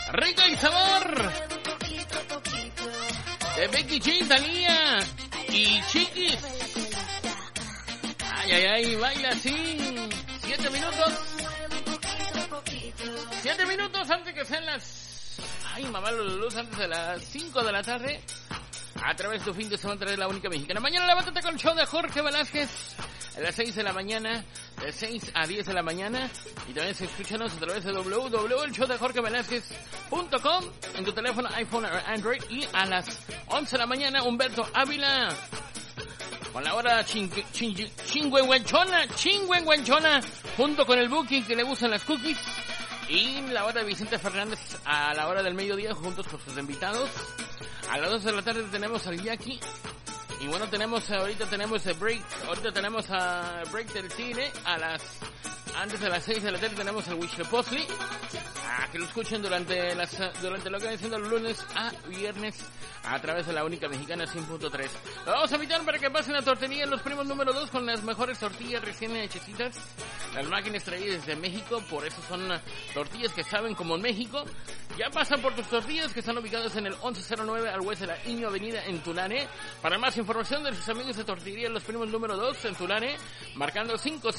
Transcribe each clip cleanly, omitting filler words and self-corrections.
Rico y sabor de Becky G, Thalía y Chiquis. Ay, ay, ay, baila así. 7 minutos antes que sean las... Ay, mamá, luz antes de las 5 de la tarde. A través de tu fin de semana trae la única mexicana. Mañana levántate con el show de Jorge Velázquez a las 6 de la mañana, de 6 a 10 de la mañana. Y también se escúchanos a través de www.elshowdejorgevelázquez.com en tu teléfono, iPhone o Android. Y a las 11 de la mañana, Humberto Ávila con la hora chingüengüenchona junto con el Buki que le gustan las cookies. Y la hora de Vicente Fernández a la hora del mediodía juntos con sus invitados. A las 2 de la tarde tenemos al Jackie. Y bueno, ahorita tenemos el break. Ahorita tenemos a break del cine. Antes de las 6 de la tarde tenemos el Huitzilopochtli. Que lo escuchen durante lo que viene siendo los lunes a viernes a través de la única mexicana 100.3. Lo vamos a invitar para que pasen a Tortería en Los Primos número 2 con las mejores tortillas recién hechecitas. Las máquinas traídas desde México, por eso son tortillas que saben como en México. Ya pasan por tus tortillas que están ubicadas en el 1109 al oeste de la Iño Avenida en Tulare. Para más información de sus amigos de Tortillería Los Primos número 2 en Tulare, marcando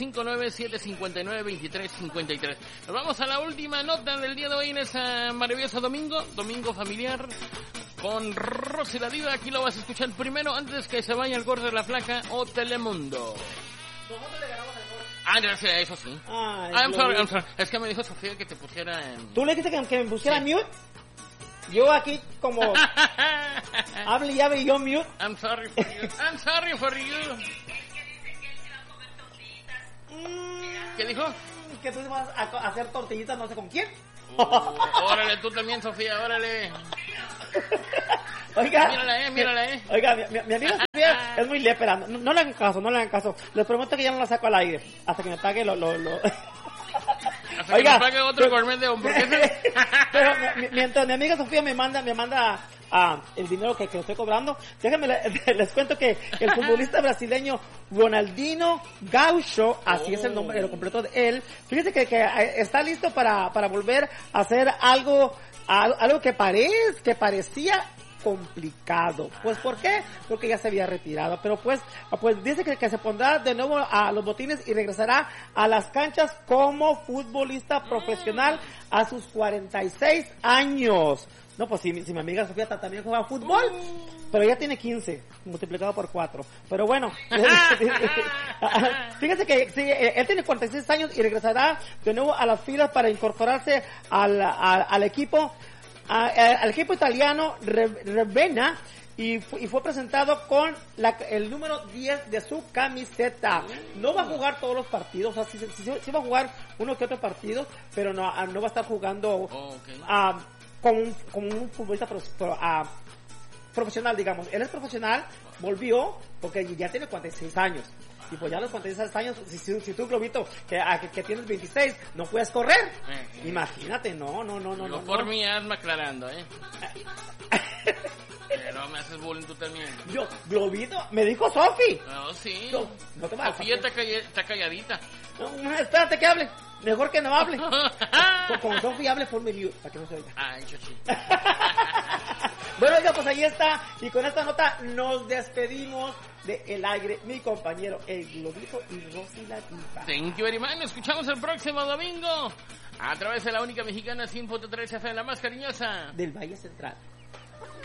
559-759-2353. Nos vamos a la última nota del día de hoy en ese maravilloso domingo familiar con Rosy la Diva. Aquí lo vas a escuchar primero antes que se vaya el Gordo de la Flaca o Telemundo. Nosotros le ganamos al Gordo. Gracias, eso sí. I'm sorry. Es que me dijo Sofía que te pusiera en... ¿Tú le dijiste que me pusiera mute? Yo aquí como hable y hable y yo mute. I'm sorry for you. ¿Qué dijo? Que tú vas a hacer tortillitas no sé con quién. Órale, tú también, Sofía, órale. Oiga, mírala. Oiga, mi amiga Sofía es muy lépera. No le hagan caso. Les prometo que ya no la saco al aire hasta que me pague lo. Hasta oiga, que me pague otro gourmet de hamburguesa. Pero mientras mi amiga Sofía me manda el dinero que estoy cobrando, déjenme les cuento que el futbolista brasileño Ronaldinho Gaúcho, así es el nombre, lo completo de él, fíjense que está listo para volver a hacer algo que parecía complicado. Pues ¿por qué? Porque ya se había retirado, pero pues dice que se pondrá de nuevo a los botines y regresará a las canchas como futbolista profesional a sus 46 años. No, pues si mi amiga Sofía también juega fútbol, pero ella tiene 15, multiplicado por 4. Pero bueno, fíjese que sí, él tiene 46 años y regresará de nuevo a las filas para incorporarse al equipo italiano Ravenna y fue presentado con el número 10 de su camiseta. No va a jugar todos los partidos, o sea, sí va a jugar uno que otro partido, pero no va a estar jugando como un futbolista profesional, digamos. Él es profesional, volvió, porque ya tiene 46 años. Y pues ya a los 46 años, si tú, Globito, que tienes 26, no puedes correr. Imagínate, no. Yo por mi asma aclarando, Pero me haces bullying tú también. Yo, Globito, me dijo Sofi. No, sí. No te vas. Sofía está calladita. No, espérate que hable. Mejor que no hable. Con Sofi hable por medio, para que no se oiga. Ay, chochi. Bueno, ya pues ahí está. Y con esta nota nos despedimos de El Aire, mi compañero El Globito y Rosy la Diva. Thank you very much. Nos escuchamos el próximo domingo a través de la única mexicana 100.3 FM, la más cariñosa del Valle Central.